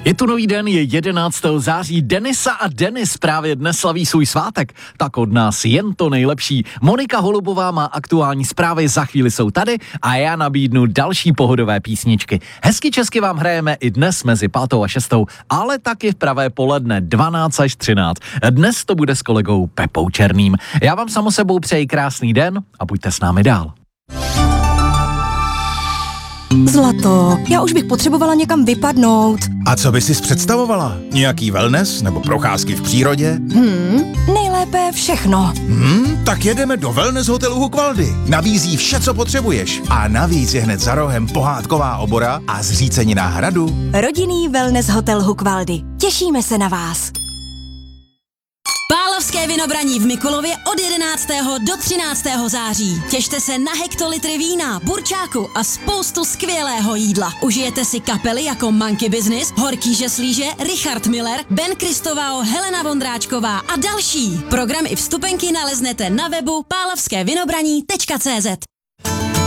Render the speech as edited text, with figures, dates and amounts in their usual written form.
Je tu nový den, je 11. září. Denisa a Denis právě dnes slaví svůj svátek. Tak od nás jen to nejlepší. Monika Holubová má aktuální zprávy, za chvíli jsou tady a já nabídnu další pohodové písničky. Hezky česky vám hrajeme i dnes mezi 5. a 6. ale taky v pravé poledne 12 až 13. Dnes to bude s kolegou Pepou Černým. Já vám samo sebou přeji krásný den a buďte s námi dál. Zlato, já už bych potřebovala někam vypadnout. A co by si představovala? Nějaký wellness nebo procházky v přírodě? Nejlépe všechno. Tak jedeme do wellness hotelu Hukvaldy. Nabízí vše, co potřebuješ. A navíc je hned za rohem pohádková obora a zřícenina hradu. Rodinný wellness hotel Hukvaldy. Těšíme se na vás. Pálavské vinobraní v Mikulově od 11. do 13. září. Těšte se na hektolitry vína, burčáku a spoustu skvělého jídla. Užijete si kapely jako Monkey Business, Horký žeslíže, Richard Miller, Ben Kristovao, Helena Vondráčková a další. Program i vstupenky naleznete na webu pálavskevinobraní.cz.